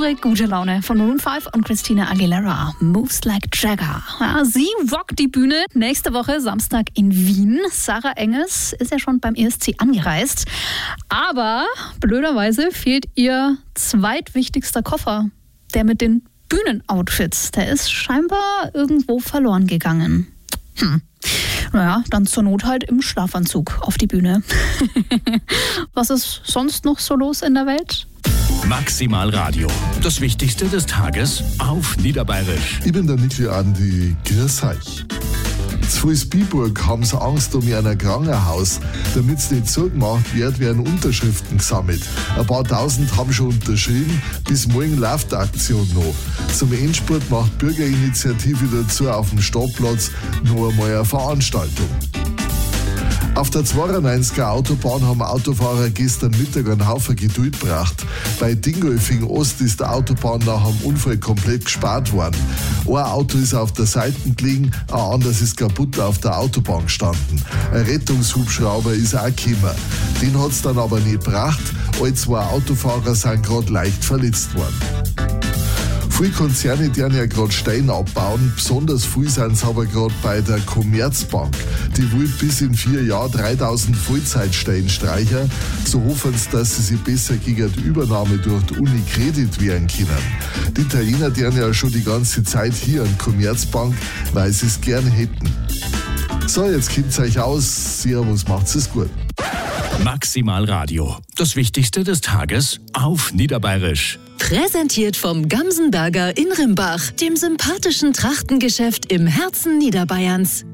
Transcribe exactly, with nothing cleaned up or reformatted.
pure gute Laune von Maroon fünf und Christina Aguilera. Moves like Jagger. Ja, sie rockt die Bühne nächste Woche Samstag in Wien. Sarah Engels ist ja schon beim E S C angereist. Aber blöderweise fehlt ihr zweitwichtigster Koffer. Der mit den Bühnenoutfits. Der ist scheinbar irgendwo verloren gegangen. Hm. Naja, dann zur Not halt im Schlafanzug auf die Bühne. Was ist sonst noch so los in der Welt? Maximal Radio. Das Wichtigste des Tages auf Niederbayerisch. Ich bin der Nikli Andi. Grüß euch. Zu Vilsbiburg haben sie Angst um ihr Krankenhaus. Damit es nicht zugemacht wird, werden Unterschriften gesammelt. Ein paar tausend haben schon unterschrieben. Bis morgen läuft die Aktion noch. Zum Endspurt macht Bürgerinitiative dazu auf dem Stadtplatz noch einmal eine Veranstaltung. Auf der zweiundneunziger Autobahn haben Autofahrer gestern Mittag einen Haufen Geduld gebracht. Bei Dingolfing Ost ist der Autobahn nach einem Unfall komplett gesperrt worden. Ein Auto ist auf der Seite gelegen, ein anderes ist kaputt auf der Autobahn gestanden. Ein Rettungshubschrauber ist auch gekommen. Den hat es dann aber nicht gebracht. Alle zwei Autofahrer sind gerade leicht verletzt worden. Viele Konzerne, die ja gerade Steine abbauen, besonders viel sind es aber gerade bei der Commerzbank. Die will bis in vier Jahren dreitausend Vollzeitstellen streichen. So hoffen sie, dass sie sich besser gegen die Übernahme durch die Unicredit wehren können. Die Italiener, die ja schon die ganze Zeit hier an Commerzbank, weil sie es gern hätten. So, jetzt kommt's euch aus. Servus, macht's es gut. Maximal Radio. Das Wichtigste des Tages auf Niederbayerisch. Präsentiert vom Gamsenberger in Rimbach, dem sympathischen Trachtengeschäft im Herzen Niederbayerns.